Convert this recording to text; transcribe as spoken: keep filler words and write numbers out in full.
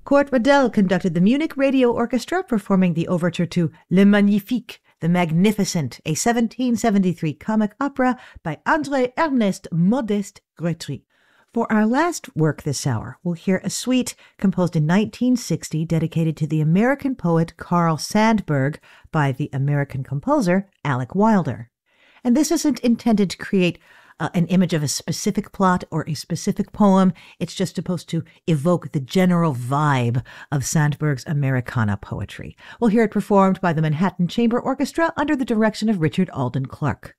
Kurt Waddell conducted the Munich Radio Orchestra, performing the overture to Le Magnifique, the Magnificent, a seventeen seventy-three comic opera by André Ernest Modeste Grétry. For our last work this hour, we'll hear a suite composed in nineteen sixty dedicated to the American poet Carl Sandburg by the American composer Alec Wilder. And this isn't intended to create uh, an image of a specific plot or a specific poem. It's just supposed to evoke the general vibe of Sandburg's Americana poetry. We'll hear it performed by the Manhattan Chamber Orchestra under the direction of Richard Alden Clark.